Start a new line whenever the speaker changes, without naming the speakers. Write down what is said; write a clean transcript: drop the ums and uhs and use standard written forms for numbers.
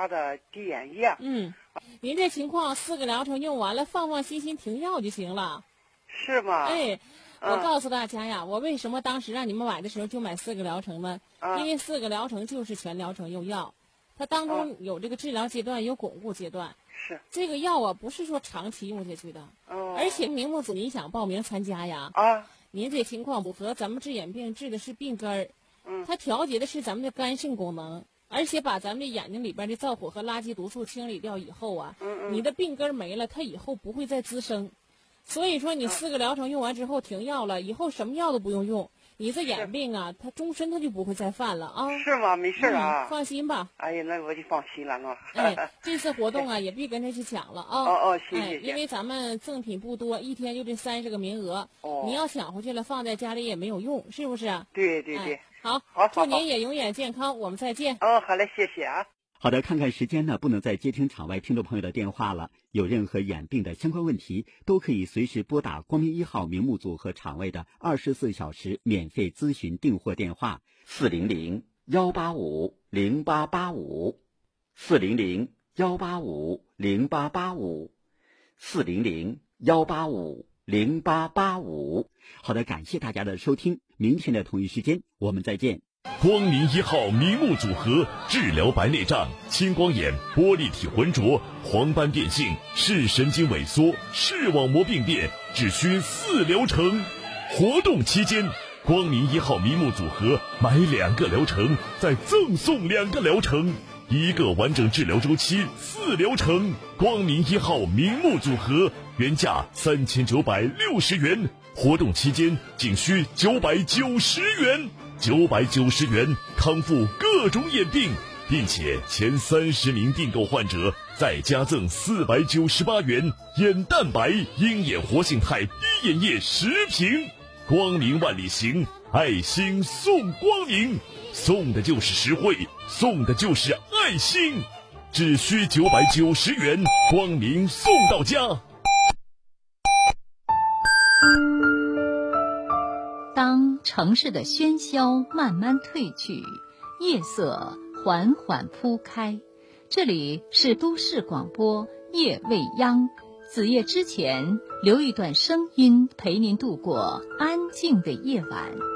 他的滴眼液。
您这情况4个疗程用完了，放心心停药就行了。
是吗？
我告诉大家呀，我为什么当时让你们买的时候就买4个疗程呢？因为4个疗程就是全疗程用药，它当中有这个治疗阶段，有巩固阶段。
是
这个药啊，不是说长期用下去的。而且明目组，你想报名参加呀？您这情况符合咱们治眼病治的是病根儿，它调节的是咱们的肝肾功能，而且把咱们的眼睛里边的燥火和垃圾毒素清理掉以后啊，你的病根没了，它以后不会再滋生。所以说你4个疗程用完之后停药了，以后什么药都不用用，你这眼病啊，它终身它就不会再犯了啊。
是吗？没事啊。
放心吧。
哎呀，那我就放心了啊。
这次活动啊，也别跟着去抢了啊。
谢谢。
因为咱们赠品不多，一天就这30个名额。你要抢回去了，放在家里也没有用，是不是？
对。
好，祝您也永远健康，我们再见。
好嘞，谢谢啊。
好的，看看时间呢，不能再接听场外听众朋友的电话了。有任何眼病的相关问题，都可以随时拨打光明1号明目组和场外的24小时免费咨询订货电话400-185-0885，400-185-0885，400-185-0885。好的，感谢大家的收听，明天的同一时间我们再见。
光明1号明目组合治疗白内障、青光眼、玻璃体浑浊、黄斑变性、视神经萎缩、视网膜病变，只需4疗程。活动期间，光明1号明目组合买2个疗程再赠送2个疗程，1个完整治疗周期4疗程。光明1号明目组合原价3960元，活动期间仅需990元。990元康复各种眼病，并且前30名订购患者再加赠498元眼蛋白鹰眼活性肽滴眼液10瓶。光明万里行，爱心送光明，送的就是实惠，送的就是爱心，只需990元，光明送到家。
当城市的喧嚣慢慢褪去，夜色缓缓铺开，这里是都市广播夜未央，子夜之前留一段声音陪您度过安静的夜晚。